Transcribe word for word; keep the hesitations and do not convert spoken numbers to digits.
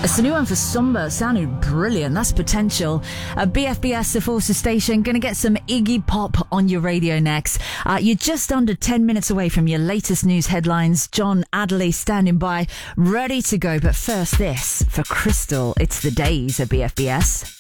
It's the new one for Somber. Sounded brilliant. That's Potential. Uh, B F B S, the Forces Station. Going to get some Iggy Pop on your radio next. Uh, you're just under ten minutes away from your latest news headlines. John Adderley standing by, ready to go. But first, this for Crystal. It's the days of B F B S.